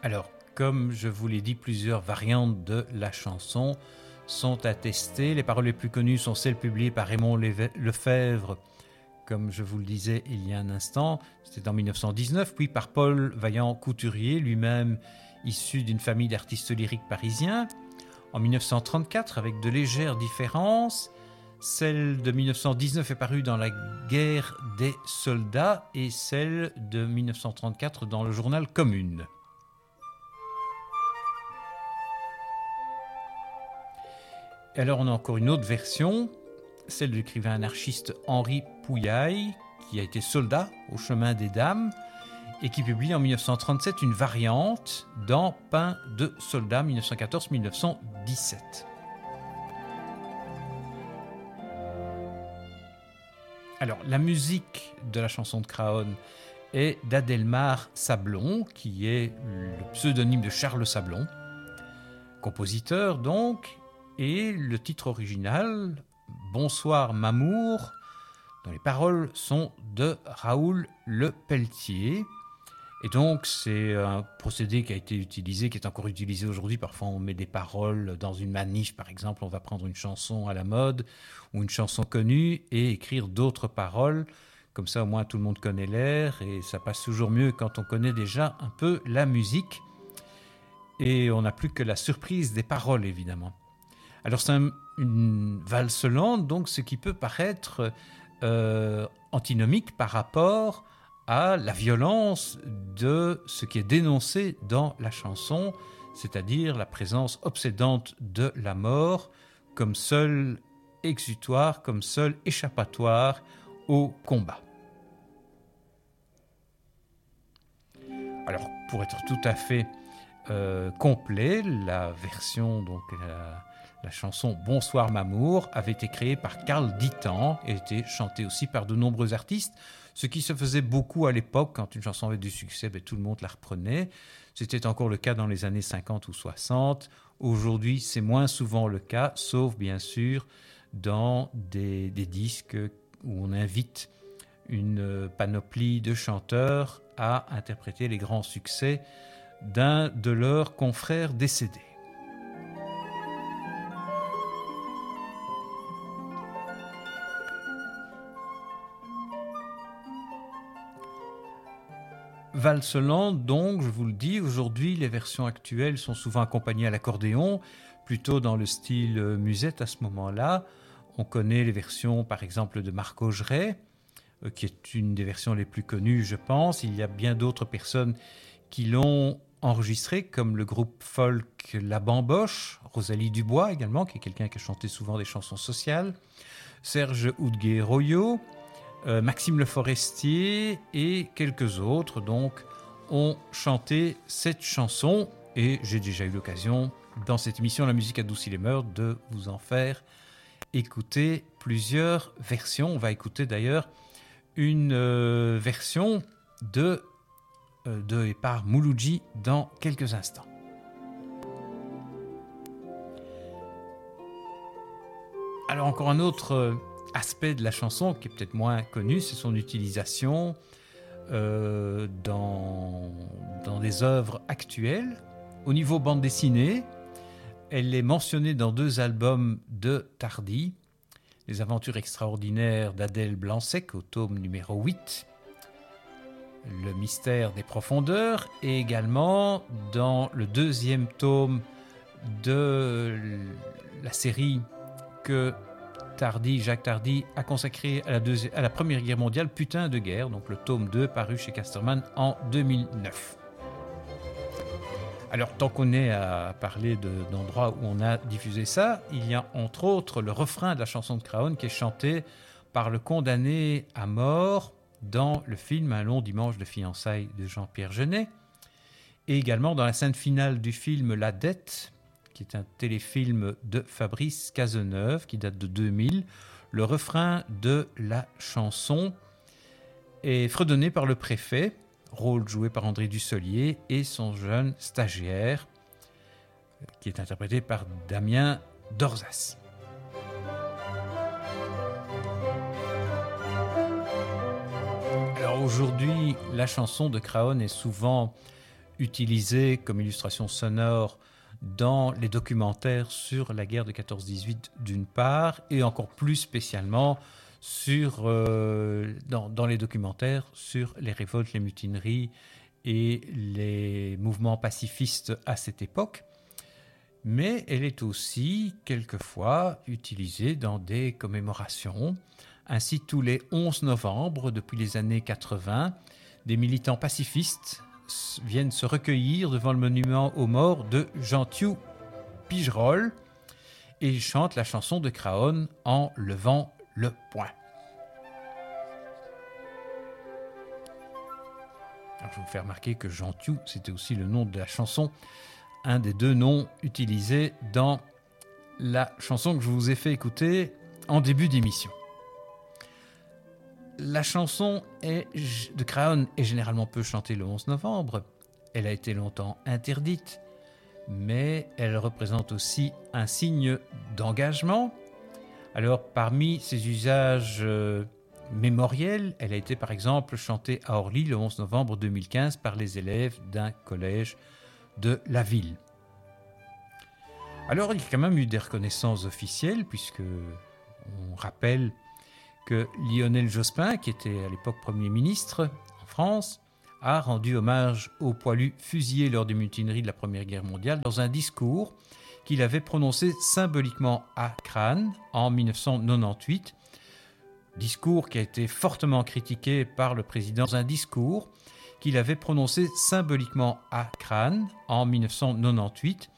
Alors, comme je vous l'ai dit, plusieurs variantes de la chanson sont attestées. Les paroles les plus connues sont celles publiées par Raymond Lefebvre, comme je vous le disais il y a un instant, c'était en 1919, puis par Paul Vaillant-Couturier, lui-même issu d'une famille d'artistes lyriques parisiens. En 1934, avec de légères différences, celle de 1919 est parue dans La Guerre des soldats et celle de 1934 dans le journal Commune. Et alors on a encore une autre version, celle de l'écrivain anarchiste Henri Poullaille, qui a été soldat au chemin des Dames et qui publie en 1937 une variante dans Pain de soldat 1914-1917. Alors la musique de la chanson de Craonne est d'Adelmar Sablon, qui est le pseudonyme de Charles Sablon, compositeur donc, et le titre original, Bonsoir Mamour, dont les paroles sont de Raoul Le Pelletier. Et donc c'est un procédé qui a été utilisé, qui est encore utilisé aujourd'hui. Parfois on met des paroles dans une manif, par exemple, on va prendre une chanson à la mode ou une chanson connue et écrire d'autres paroles. Comme ça au moins tout le monde connaît l'air et ça passe toujours mieux quand on connaît déjà un peu la musique. Et on n'a plus que la surprise des paroles évidemment. Alors c'est une valse lente, donc ce qui peut paraître antinomique par rapport à la violence de ce qui est dénoncé dans la chanson, c'est-à-dire la présence obsédante de la mort comme seul exutoire, comme seul échappatoire au combat. Alors pour être tout à fait complet, la version donc la chanson Bonsoir Mamour avait été créée par Karl Dittan et était chantée aussi par de nombreux artistes, ce qui se faisait beaucoup à l'époque. Quand une chanson avait du succès, tout le monde la reprenait. C'était encore le cas dans les années 50 ou 60. Aujourd'hui, c'est moins souvent le cas, sauf bien sûr dans des disques où on invite une panoplie de chanteurs à interpréter les grands succès d'un de leurs confrères décédés. Valse lente, donc, je vous le dis, aujourd'hui, les versions actuelles sont souvent accompagnées à l'accordéon, plutôt dans le style musette à ce moment-là. On connaît les versions, par exemple, de Marc Augeret, qui est une des versions les plus connues, je pense. Il y a bien d'autres personnes qui l'ont enregistré, comme le groupe folk La Bamboche, Rosalie Dubois également, qui est quelqu'un qui a chanté souvent des chansons sociales, Serge Houdguet-Royot, Maxime Le Forestier et quelques autres donc ont chanté cette chanson et j'ai déjà eu l'occasion dans cette émission La musique adoucit les mœurs de vous en faire écouter plusieurs versions. On va écouter d'ailleurs une version de et par Mouloudji dans quelques instants. Alors encore un autre aspect de la chanson qui est peut-être moins connu, c'est son utilisation dans des œuvres actuelles. Au niveau bande dessinée, elle est mentionnée dans 2 albums de Tardy, Les aventures extraordinaires d'Adèle Blanc-Sec au tome numéro 8, Le mystère des profondeurs, et également dans le 2e tome de la série que Jacques Tardy a consacré à la Première Guerre mondiale, Putain de guerre, donc le tome 2 paru chez Casterman en 2009. Alors tant qu'on est à parler d'endroits où on a diffusé ça, il y a entre autres le refrain de la chanson de Craonne qui est chanté par le condamné à mort dans le film Un long dimanche de fiançailles de Jean-Pierre Jeunet, et également dans la scène finale du film La Dette, qui est un téléfilm de Fabrice Cazeneuve, qui date de 2000. Le refrain de la chanson est fredonné par le préfet, rôle joué par André Dussolier, et son jeune stagiaire, qui est interprété par Damien Dorzas. Alors aujourd'hui, la chanson de Craonne est souvent utilisé comme illustration sonore dans les documentaires sur la guerre de 14-18 d'une part, et encore plus spécialement dans les documentaires sur les révoltes, les mutineries et les mouvements pacifistes à cette époque. Mais elle est aussi quelquefois utilisée dans des commémorations. Ainsi, tous les 11 novembre, depuis les années 80, des militants pacifistes viennent se recueillir devant le monument aux morts de Jean-Thiou Pigerol et ils chantent la chanson de Craonne en levant le poing. Alors, je vais vous faire remarquer que Jean-Thiou, c'était aussi le nom de la chanson, un des deux noms utilisés dans la chanson que je vous ai fait écouter en début d'émission. La chanson de Craonne est généralement peu chantée le 11 novembre. Elle a été longtemps interdite, mais elle représente aussi un signe d'engagement. Alors, parmi ses usages mémoriels, elle a été par exemple chantée à Orly le 11 novembre 2015 par les élèves d'un collège de la ville. Alors, il y a quand même eu des reconnaissances officielles, puisque on rappelle que Lionel Jospin, qui était à l'époque Premier ministre en France, a rendu hommage aux poilus fusillés lors des mutineries de la Première Guerre mondiale dans un discours qu'il avait prononcé symboliquement à Crâne en 1998. Discours qui a été fortement critiqué par le président dans un discours qu'il avait prononcé symboliquement à Crâne en 1998